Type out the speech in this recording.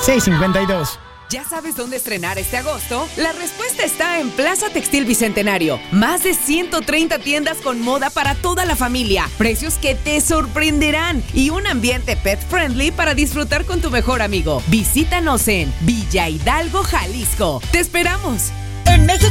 652. ¿Ya sabes dónde estrenar este agosto? La respuesta está en Plaza Textil Bicentenario. Más de 130 tiendas con moda para toda la familia, precios que te sorprenderán y un ambiente pet friendly para disfrutar con tu mejor amigo. Visítanos en Villa Hidalgo, Jalisco. ¡Te esperamos! En México